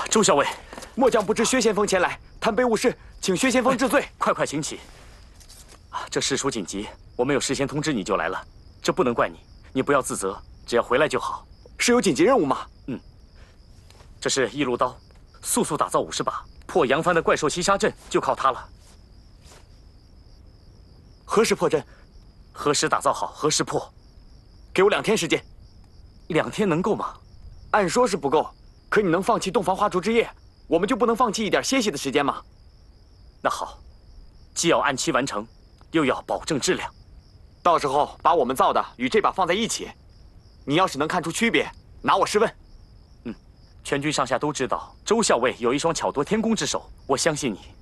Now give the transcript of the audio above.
周校尉， 末将不知薛先锋前来，贪杯误事，请薛先锋治罪。 快请起。这事属紧急，我没有事先通知你就来了，这不能怪你，你不要自责，只要回来就好。 是有紧急任务吗？ 这是一路刀，速打造50把，破扬帆的怪兽袭杀阵就靠它了。 何时破阵？ 何时打造好，何时破。 给我2天时间。 2天能够吗？ 按说是不够，可你能放弃洞房花烛之夜，我们就不能放弃一点歇息的时间吗？ 那好，既要按期完成，又要保证质量。 到时候把我们造的与这把放在一起，你要是能看出区别，拿我试问。 全军上下都知道周校尉有一双巧夺天工之手，我相信你。